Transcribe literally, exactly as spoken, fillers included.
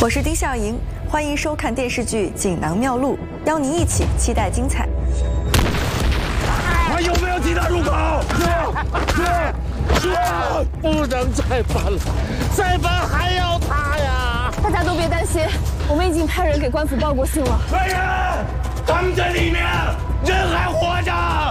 我是丁笑莹，欢迎收看电视剧《锦囊妙录》，邀您一起期待精彩。 还有没有其他入口？是是是，不能再搬了，再搬还要他呀！ 大家都别担心，我们已经派人给官府报过信了。 来人，他们这里面人还活着。